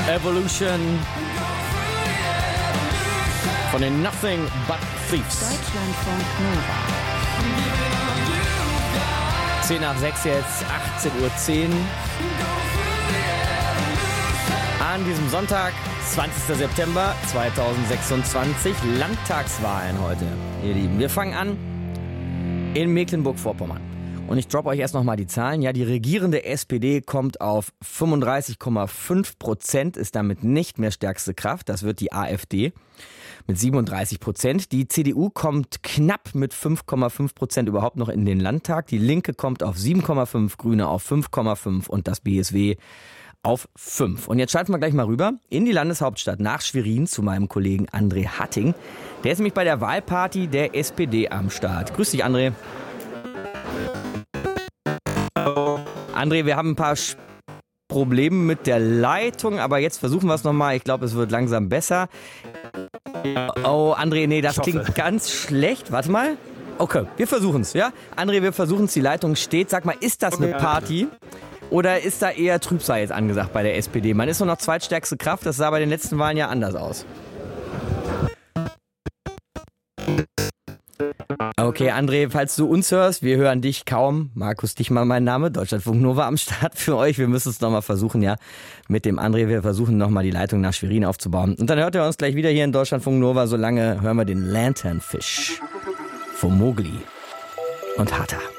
Evolution von den Nothing But Thieves. Deutschlandfunk Nova. 10 nach 6 jetzt, 18:10 Uhr. An diesem Sonntag, 20. September 2026, Landtagswahlen heute, ihr Lieben. Wir fangen an in Mecklenburg-Vorpommern. Und ich droppe euch erst nochmal die Zahlen. Ja, die regierende SPD kommt auf 35,5%, ist damit nicht mehr stärkste Kraft. Das wird die AfD mit 37%. Die CDU kommt knapp mit 5,5% überhaupt noch in den Landtag. Die Linke kommt auf 7,5%, Grüne auf 5,5% und das BSW auf 5. Und jetzt schalten wir gleich mal rüber in die Landeshauptstadt nach Schwerin zu meinem Kollegen André Hatting. Der ist nämlich bei der Wahlparty der SPD am Start. Grüß dich, André. Hallo. André, wir haben ein paar Probleme mit der Leitung, aber jetzt versuchen wir es nochmal. Ich glaube, es wird langsam besser. Oh, André, nee, das klingt ganz schlecht. Warte mal. Okay, wir versuchen es, ja? André, wir versuchen es. Die Leitung steht. Sag mal, ist das eine Party? Oder ist da eher Trübsal jetzt angesagt bei der SPD? Man ist nur noch zweitstärkste Kraft, das sah bei den letzten Wahlen ja anders aus. Okay, André, falls du uns hörst, wir hören dich kaum. Markus Dichmann, mein Name, Deutschlandfunk Nova am Start für euch. Wir müssen es nochmal versuchen, ja, mit dem André. Wir versuchen nochmal die Leitung nach Schwerin aufzubauen. Und dann hört ihr uns gleich wieder hier in Deutschlandfunk Nova. Solange hören wir den Lanternfish von Mowgli und Hatta.